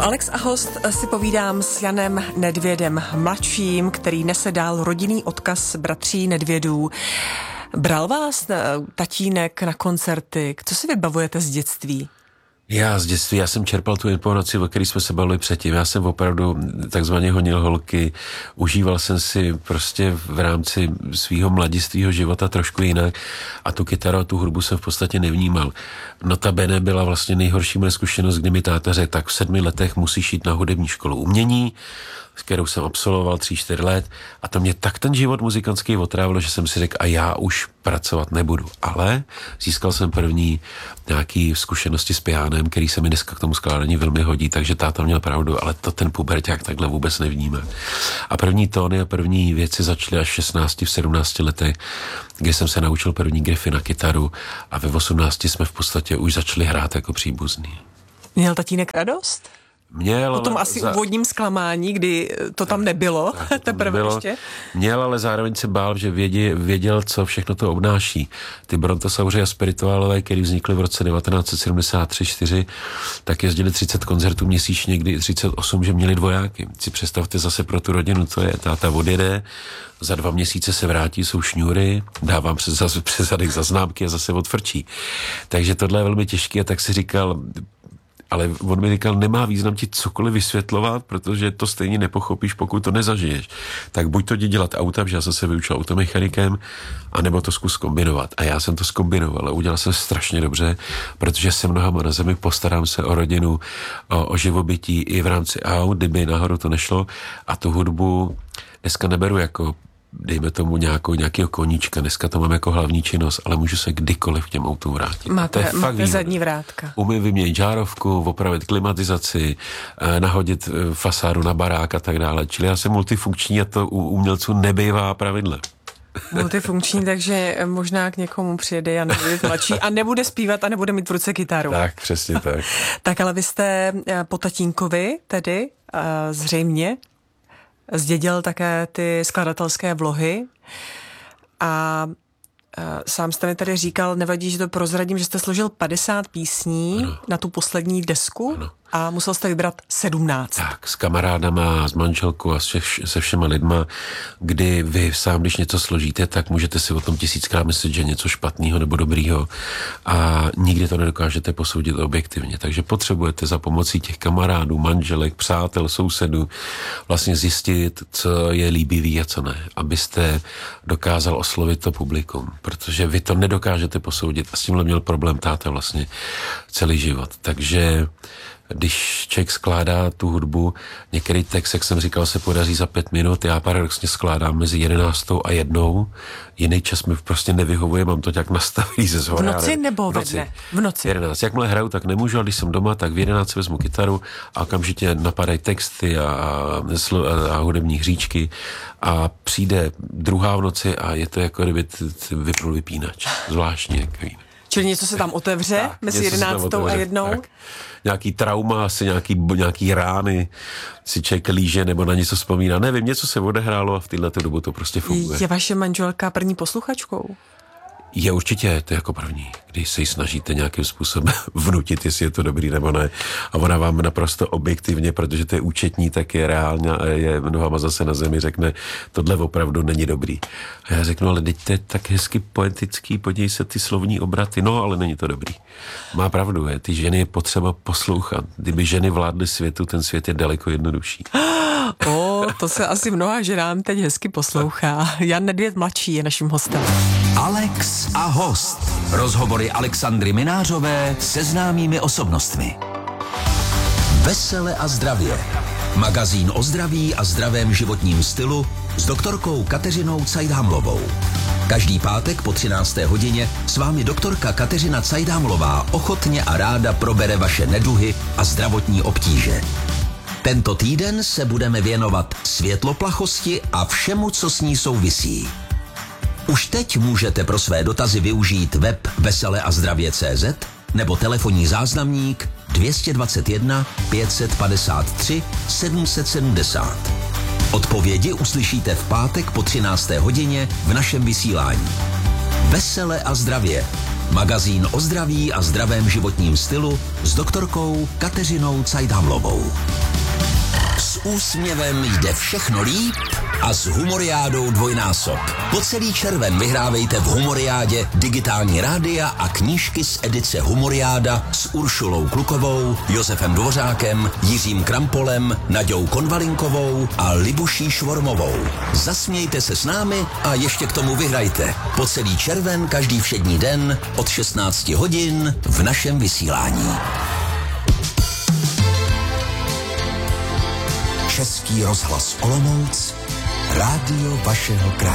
Alex a host si povídám s Janem Nedvědem mladším, který nese dál rodinný odkaz bratří Nedvědů. Bral vás tatínek na koncerty? Co si vybavujete z dětství? Já z dětství, já jsem čerpal tu informaci, o který jsme se bavili předtím. Já jsem opravdu takzvaně honil holky, užíval jsem si prostě v rámci svého mladistvého života trošku jinak a tu kytaru a tu hudbu jsem v podstatě nevnímal. Notabene byla vlastně nejhorší moje zkušenost, kdy mi táta řekl, tak v 7 letech musíš jít na hudební školu umění, s kterou jsem absolvoval 3-4 let a to mě tak ten život muzikantský otrávilo, že jsem si řekl, a já už pracovat nebudu. Ale získal jsem první nějaký zkušenosti s pianem, který se mi dneska k tomu skládání velmi hodí, takže táta měl pravdu, ale to ten puberťák takhle vůbec nevnímá. A první tóny a první věci začaly až v 16, v 17 letech, kdy jsem se naučil první grify na kytaru a ve 18 jsme v podstatě už začali hrát jako příbuzní. Měl tatínek radost? Měl, potom asi úvodním zklamání, kdy to tam nebylo, teprve ještě. Měl, ale zároveň se bál, že věděl, co všechno to obnáší. Ty brontosauři a spirituálové, který vznikly v roce 1973-4, tak jezdili 30 koncertů měsíčně, někdy 38, že měli dvojáky. Si představte zase pro tu rodinu, to je, táta odjede, za 2 měsíce se vrátí, jsou šňůry, dávám přes zadek zaznámky a zase odfrčí. Takže tohle je velmi těžké a tak si říkal, ale on mi říkal, nemá význam ti cokoliv vysvětlovat, protože to stejně nepochopíš, pokud to nezažiješ. Tak buď to jdi dělat auta, protože já jsem se vyučil automechanikem, anebo to zkus kombinovat. A já jsem to zkombinoval a udělal jsem strašně dobře, protože jsem nohama na zemi, postarám se o rodinu, o živobytí i v rámci aut, kdyby nahoru to nešlo. A tu hudbu dneska neberu jako dejme tomu nějakého koníčka, dneska to mám jako hlavní činnost, ale můžu se kdykoliv k těm autům vrátit. Máte zadní vrátka. Umím vyměnit žárovku, opravit klimatizaci, nahodit fasádu na barák a tak dále. Čili já jsem multifunkční a to u umělců nebývá pravidlem. Multifunkční, takže možná k někomu přijede Jan Nedvěd mladší a nebude zpívat a nebude mít v ruce kytaru. Tak, přesně tak. Tak ale vy jste po tatínkovi tedy zřejmě zdědil také ty skladatelské vlohy a sám jste mi tady říkal, nevadí, že to prozradím, že jste složil 50 písní na tu poslední desku a musel jste vybrat 17. Tak, s kamarádama, s manželkou a se všema lidma, kdy vy sám, když něco složíte, tak můžete si o tom 1000krát myslet, že něco špatného nebo dobrýho a nikdy to nedokážete posoudit objektivně. Takže potřebujete za pomocí těch kamarádů, manželek, přátel, sousedů vlastně zjistit, co je líbivý a co ne, abyste dokázal oslovit to publikum, protože vy to nedokážete posoudit a s tímhle měl problém táta vlastně celý život. Takže když člověk skládá tu hudbu, některý text, jak jsem říkal, se podaří za 5 minut, já paradoxně skládám mezi 11. a 1. Jiný čas mi prostě nevyhovuje, mám to nějak nastavený ze zhora. V noci nebo ve dne? V noci. 11. Jakmile hraju, tak nemůžu, ale když jsem doma, tak v 11 vezmu kytaru a okamžitě napadají texty a hudební hříčky a přijde 2. v noci a je to jako kdyby vypnul vypínač. Zvláštní takový. Čili něco se tam otevře tak, mezi 11. a 1. Tak. Nějaký trauma, asi nějaký rány si člověk líže nebo na něco vzpomíná. Nevím, něco se odehrálo a v této dobu to prostě funguje. Je vaše manželka první posluchačkou? Je určitě, to je jako první, když se jí snažíte nějakým způsobem vnutit, jestli je to dobrý nebo ne. A ona vám naprosto objektivně, protože to je účetní, tak je reálně a je nohama zase na zemi, řekne, tohle opravdu není dobrý. A já řeknu, ale teď to je tak hezky poetický, podívej se ty slovní obraty, no ale není to dobrý. Má pravdu, ty ženy je potřeba poslouchat. Kdyby ženy vládly světu, ten svět je daleko jednodušší. To se asi mnoha ženám teď hezky poslouchá. Jan Nedvěd mladší je naším hostem. Alex a host. Rozhovory Alexandry Minářové se známými osobnostmi. Vesele a zdravě. Magazín o zdraví a zdravém životním stylu s doktorkou Kateřinou Cajdhamlovou. Každý pátek po 13. hodině s vámi doktorka Kateřina Cajdhamlová ochotně a ráda probere vaše neduhy a zdravotní obtíže. Tento týden se budeme věnovat světloplachosti a všemu, co s ní souvisí. Už teď můžete pro své dotazy využít web veseleazdravě.cz nebo telefonní záznamník 221 553 770. Odpovědi uslyšíte v pátek po 13. hodině v našem vysílání. Vesele a zdravě. Magazín o zdraví a zdravém životním stylu s doktorkou Kateřinou Cajdhamlovou. úsměvem jde všechno líp a s Humoriádou dvojnásob. Po celý červen vyhrávejte v Humoriádě digitální rádia a knížky z edice Humoriáda s Uršulou Klukovou, Josefem Dvořákem, Jiřím Krampolem, Naďou Konvalinkovou a Libuší Švormovou. Zasmějte se s námi a ještě k tomu vyhrajte. Po celý červen každý všední den od 16 hodin v našem vysílání. Český rozhlas Olomouc, rádio vašeho kraje.